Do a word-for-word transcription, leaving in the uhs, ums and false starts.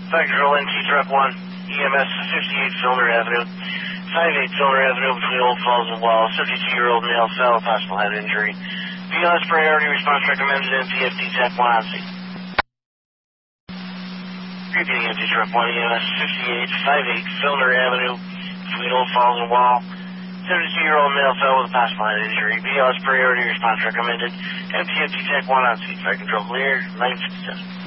Fire Control N T Truck one, E M S fifty-eight Filner Avenue, five-eight Filner Avenue between Old Falls and Wall, seventy-two-year-old male fell, possible head injury. B L S priority response recommended, N P F D Tech one on scene. Repeating N T Truck one, E M S fifty-eight, five-eight Filner Avenue between Old Falls and Wall, seventy-two-year-old male fell with a possible head injury. B L S priority response recommended, N P F D Tech one on scene. Fire Control clear, nine sixty-seven.